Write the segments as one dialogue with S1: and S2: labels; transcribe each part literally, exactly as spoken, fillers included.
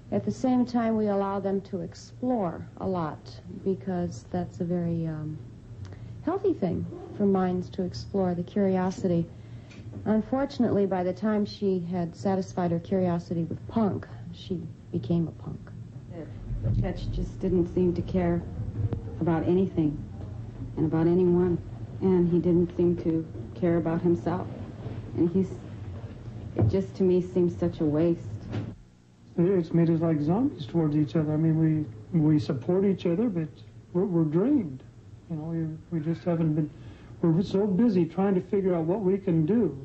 S1: At the same time, we allow them to explore a lot, because that's a very um, healthy thing for minds to explore, the curiosity. Unfortunately, by the time she had satisfied her curiosity with punk, she became a punk.
S2: Chetch just didn't seem to care about anything and about anyone, and he didn't seem to care about himself. And he's, it just to me seems such a waste.
S3: It's made us like zombies towards each other. I mean, we we support each other, but we're, we're drained. You know, we, we just haven't been, we're so busy trying to figure out what we can do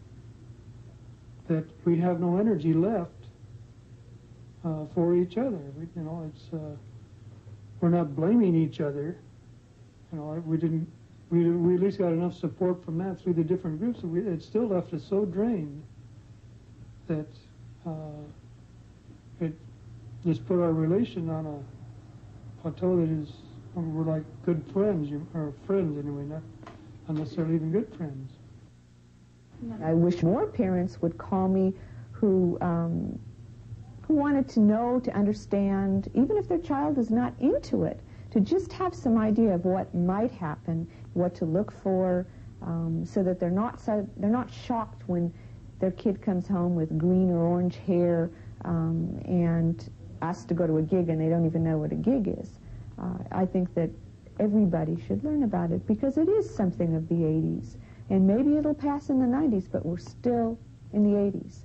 S3: that we have no energy left uh, for each other. We, you know, it's, uh, we're not blaming each other. You know, we didn't, we, we at least got enough support from that through the different groups. We, it still left us so drained that uh, it just put our relation on a plateau that is, we're like good friends, or friends anyway, not, not necessarily even good friends.
S4: I wish more parents would call me who, um, who wanted to know, to understand, even if their child is not into it, to just have some idea of what might happen, what to look for, um, so that they're not so, they're not shocked when their kid comes home with green or orange hair um, and asks to go to a gig and they don't even know what a gig is. Uh, I think that everybody should learn about it because it is something of the eighties. And maybe it'll pass in the nineties, but we're still in the eighties.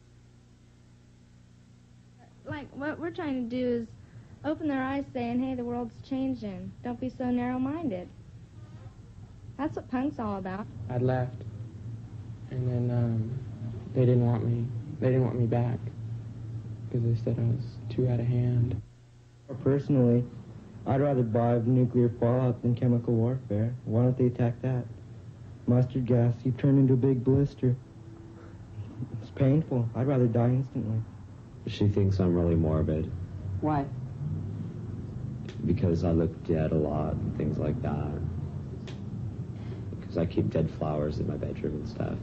S5: Like, what we're trying to do is open their eyes saying, hey, the world's changing. Don't be so narrow-minded. That's what punk's all about.
S6: I left, and then um, they didn't want me. They didn't want me back because they said I was too out of hand.
S7: Personally, I'd rather die of nuclear fallout than chemical warfare. Why don't they attack that? Mustard gas, you turn into a big blister. It's painful. I'd rather die instantly.
S8: She thinks I'm really morbid.
S2: Why?
S8: Because I look dead a lot and things like that. Because I keep dead flowers in my bedroom and stuff.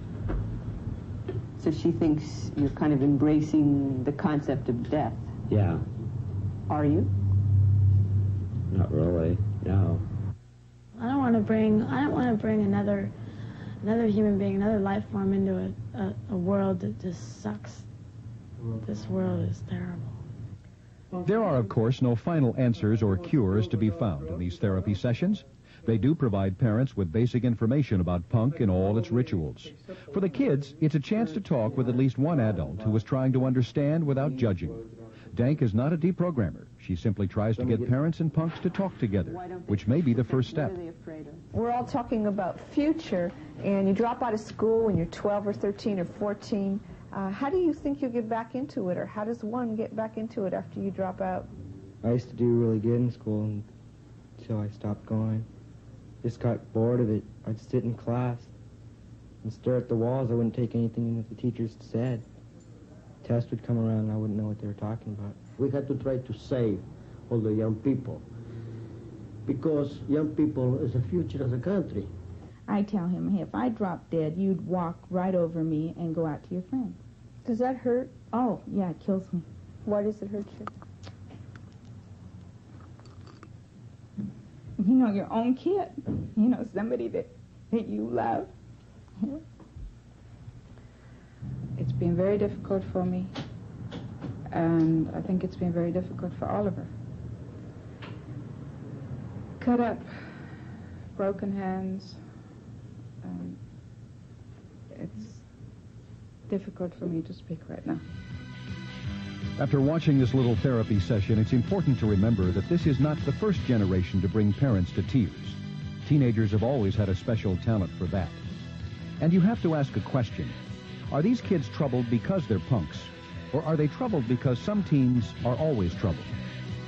S2: So she thinks you're kind of embracing the concept of death.
S8: Yeah.
S2: Are you?
S8: Not really, no.
S9: I don't want to bring, I don't want to bring another, another human being, another life form into a, a, a world that just sucks. This world is terrible.
S10: There are, of course, no final answers or cures to be found in these therapy sessions. They do provide parents with basic information about punk and all its rituals. For the kids, it's a chance to talk with at least one adult who is trying to understand without judging. Dank is not a deprogrammer. She simply tries to get parents and punks to talk together, which may be the first step.
S4: We're all talking about future, and you drop out of school when you're twelve or thirteen or fourteen. Uh, how do you think you'll get back into it, or how does one get back into it after you drop out?
S7: I used to do really good in school until I stopped going. Just got bored of it. I'd sit in class and stare at the walls. I wouldn't take anything that the teachers said. Test would come around and I wouldn't know what they were talking about.
S11: We had to try to save all the young people because young people is the future of the country.
S12: I tell him, hey, if I dropped dead, you'd walk right over me and go out to your friends.
S4: Does that hurt?
S12: Oh, yeah, it kills me.
S4: Why does it hurt you?
S12: You know, your own kid. You know, somebody that, that you love.
S2: It's been very difficult for me, and I think it's been very difficult for Oliver. Cut up, broken hands. Um, it's difficult for me to speak right now.
S10: After watching this little therapy session, it's important to remember that this is not the first generation to bring parents to tears. Teenagers have always had a special talent for that. And you have to ask a question. Are these kids troubled because they're punks? Or are they troubled because some teens are always troubled?